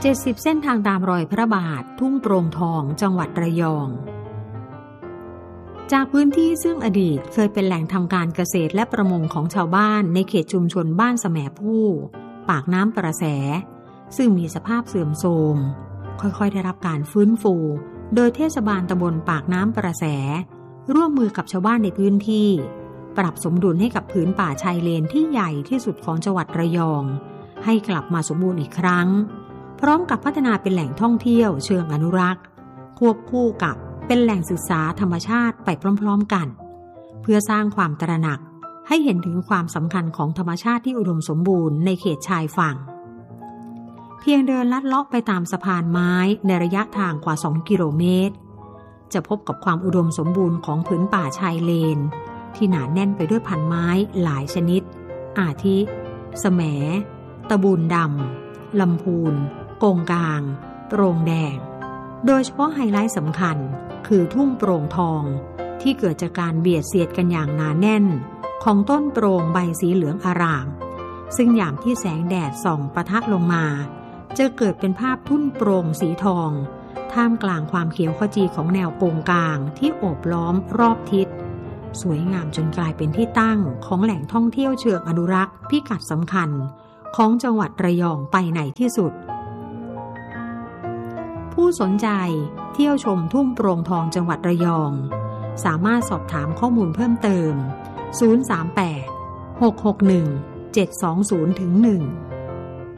70 เส้นทางตามรอยพระบาททุ่งโปร่งทองจังหวัดระยองจากพื้นที่ซึ่งอดีตเคยเป็นแหล่งทำการเกษตรและประมงของชาวบ้านในเขตชุมชนบ้านแสมผู้ปากน้ำประแสซึ่งมีสภาพเสื่อมโทรมค่อยๆได้รับการฟื้นฟูโดยเทศบาลตำบลปากน้ำประแสร่วมมือกับชาวบ้านในพื้นที่ปรับสมดุลให้กับผืนป่าชายเลนที่ใหญ่ที่สุดของจังหวัดระยองให้กลับมาสมบูรณ์อีกครั้งพร้อมกับพัฒนาเป็นแหล่งท่องเที่ยวเชิงอนุรักษ์ควบคู่กับเป็นแหล่งศึกษาธรรมชาติไปพร้อมๆกันเพื่อสร้างความตระหนักให้เห็นถึงความสำคัญของธรรมชาติที่อุดมสมบูรณ์ในเขตชายฝั่งเพียงเดินลัดเลาะไปตามสะพานไม้ในระยะทางกว่า2 กิโลเมตรจะพบกับความอุดมสมบูรณ์ของผืนป่าชายเลนที่หนาแน่นไปด้วยพันไม้หลายชนิดอาทิแสมตะบูนดำลำพูนโกงกางโปร่งแดงโดยเฉพาะไฮไลท์สำคัญคือทุ่งโปร่งทองที่เกิดจากการเบียดเสียดกันอย่างหนาแน่นของต้นโปร่งใบสีเหลืองอร่ามซึ่งยามที่แสงแดดส่องปะทะลงมาจะเกิดเป็นภาพทุ่นโปร่งสีทองท่ามกลางความเขียวขจีของแนวโกงกางที่โอบล้อมรอบทิศสวยงามจนกลายเป็นที่ตั้งของแหล่งท่องเที่ยวเชิงอนุรักษ์พิกัดสำคัญของจังหวัดระยองไปไหนที่สุดผู้สนใจเที่ยวชมทุ่งโปร่งทองจังหวัดระยองสามารถสอบถามข้อมูลเพิ่มเติม038 661 720-1